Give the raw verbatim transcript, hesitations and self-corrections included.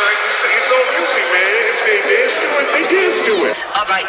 like to say it's all music, man. If they dance to it, they dance to it. All right.